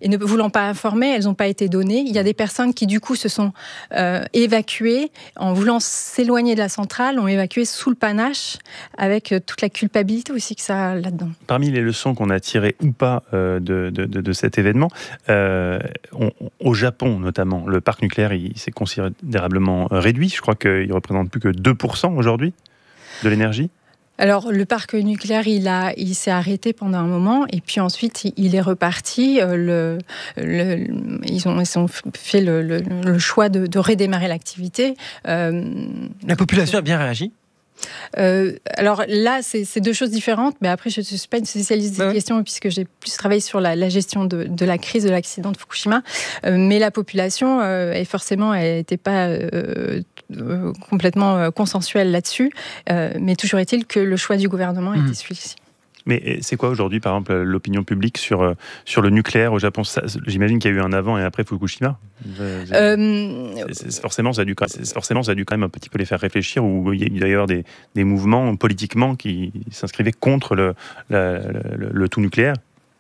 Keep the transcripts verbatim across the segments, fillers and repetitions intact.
et ne voulant pas informer, elles n'ont pas été données. Il y a des personnes qui, du coup, se sont euh, évacuées en voulant s'éloigner de la centrale, ont évacué sous le panache, avec euh, toute la culpabilité aussi que ça a là-dedans. Parmi les leçons qu'on a tirées ou pas euh, de, de, de, de cet événement, euh, on, au Japon notamment, le parc nucléaire il s'est considérablement réduit. Je crois qu'il ne représente plus que deux pour cent aujourd'hui de l'énergie. Alors, le parc nucléaire, il, a, il s'est arrêté pendant un moment, et puis ensuite, il est reparti. Le, le, ils, ont, ils ont fait le, le, le choix de, de redémarrer l'activité. Euh, La population a bien réagi ? Euh, alors là, c'est, c'est deux choses différentes, mais après, je ne suis pas une spécialiste des ouais. questions, puisque j'ai plus travaillé sur la, la gestion de, de la crise de l'accident de Fukushima. Euh, mais la population, euh, et forcément, elle n'était pas euh, euh, complètement consensuelle là-dessus. Euh, mais toujours est-il que le choix du gouvernement mmh. était celui-ci. Mais c'est quoi aujourd'hui, par exemple, l'opinion publique sur, sur le nucléaire au Japon ? Ça, j'imagine qu'il y a eu un avant et après Fukushima. Euh... C'est, c'est, forcément, ça a dû, c'est, forcément, ça a dû quand même un petit peu les faire réfléchir, où il y a eu d'ailleurs des, des mouvements politiquement qui s'inscrivaient contre le, la, le, le tout nucléaire.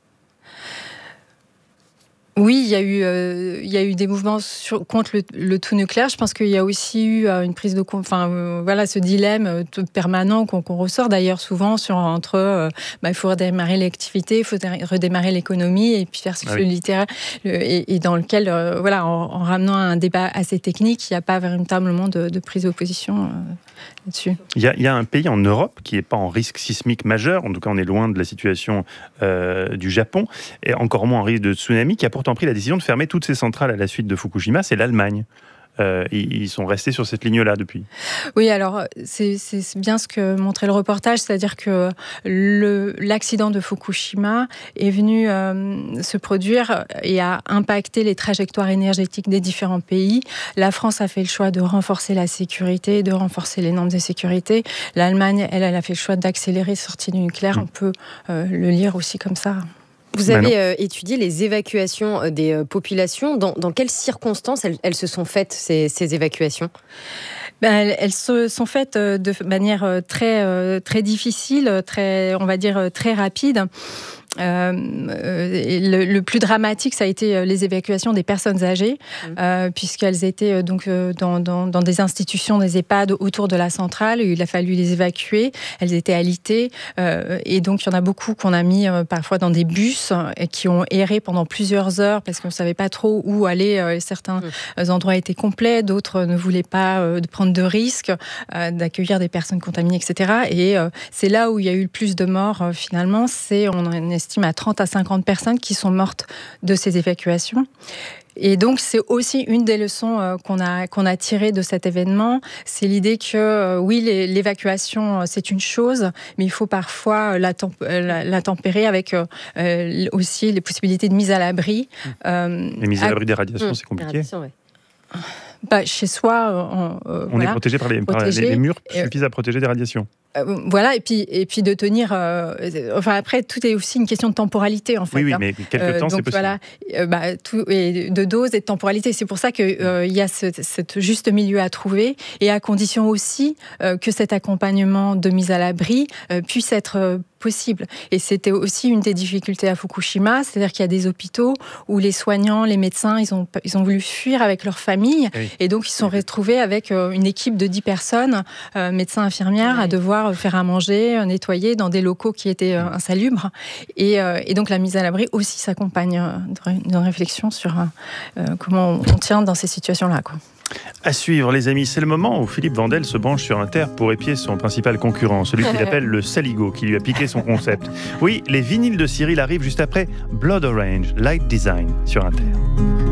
Oui, il y a eu, euh, il y a eu des mouvements sur, contre le, le tout nucléaire. Je pense qu'il y a aussi eu euh, une prise de compte, enfin euh, voilà, ce dilemme euh, permanent qu'on, qu'on ressort d'ailleurs souvent sur entre, euh, bah, il faut redémarrer l'activité, il faut redémarrer l'économie et puis faire ce ah oui. littéraire et, et dans lequel, euh, voilà, en, en ramenant un débat assez technique, il n'y a pas véritablement de, de prise d'opposition euh, là-dessus. Il y a, il y a un pays en Europe qui n'est pas en risque sismique majeur. En tout cas, on est loin de la situation euh, du Japon et encore moins en risque de tsunami, qui a pourtant pris la décision de fermer toutes ces centrales à la suite de Fukushima, c'est l'Allemagne. Euh, ils sont restés sur cette ligne-là depuis. Oui, alors c'est, c'est bien ce que montrait le reportage, c'est-à-dire que le, l'accident de Fukushima est venu euh, se produire et a impacté les trajectoires énergétiques des différents pays. La France a fait le choix de renforcer la sécurité, de renforcer les normes de sécurité. L'Allemagne, elle, elle a fait le choix d'accélérer la sortie du nucléaire. Mmh. On peut euh, le lire aussi comme ça. Vous avez euh, étudié les évacuations des euh, populations. Dans, dans quelles circonstances elles, elles se sont faites, ces, ces évacuations ? Ben, elles, elles se sont faites de manière très, euh, très difficile, très, on va dire très rapide. Euh, le, le plus dramatique, ça a été les évacuations des personnes âgées, mmh. euh, puisqu'elles étaient donc dans, dans, dans des institutions, des EHPAD autour de la centrale. Il a fallu les évacuer. Elles étaient alitées, euh, et donc il y en a beaucoup qu'on a mis euh, parfois dans des bus et qui ont erré pendant plusieurs heures parce qu'on ne savait pas trop où aller. Euh, certains mmh. endroits étaient complets, d'autres ne voulaient pas euh, de prendre de risques, euh, d'accueillir des personnes contaminées, et cetera. Et euh, c'est là où il y a eu le plus de morts euh, finalement. C'est on en estime à trente à cinquante personnes qui sont mortes de ces évacuations. Et donc, c'est aussi une des leçons euh, qu'on a, qu'on a tirées de cet événement. C'est l'idée que, euh, oui, les, l'évacuation, c'est une chose, mais il faut parfois la, temp- la, la tempérer avec euh, aussi les possibilités de mise à l'abri. Euh, les mises à, à l'abri des radiations, mmh. c'est compliqué. Ouais. Bah, chez soi, on, euh, on voilà, est protégé par les, protégé, par les, les murs euh, suffisent à protéger des radiations. Euh, voilà, et puis, et puis de tenir... Euh, enfin, après, tout est aussi une question de temporalité, en fait. Oui, oui, hein. mais quelques euh, temps, donc, c'est possible. Voilà, euh, bah, tout, et de dose et de temporalité. C'est pour ça qu'il euh, y a ce cette juste milieu à trouver, et à condition aussi euh, que cet accompagnement de mise à l'abri euh, puisse être... Euh, possible. Et c'était aussi une des difficultés à Fukushima, c'est-à-dire qu'il y a des hôpitaux où les soignants, les médecins, ils ont, ils ont voulu fuir avec leur famille, oui. et donc ils se sont oui. retrouvés avec une équipe de dix personnes, euh, médecins, infirmières, oui. à devoir faire à manger, nettoyer dans des locaux qui étaient euh, insalubres. Et, euh, et donc la mise à l'abri aussi s'accompagne euh, d'une réflexion sur euh, comment on tient dans ces situations-là, quoi. À suivre, les amis, c'est le moment où Philippe Vandel se branche sur Inter pour épier son principal concurrent, celui qu'il appelle le Saligo, qui lui a piqué son concept. Oui, les vinyles de Cyril arrivent juste après Blood Orange, Light Design sur Inter.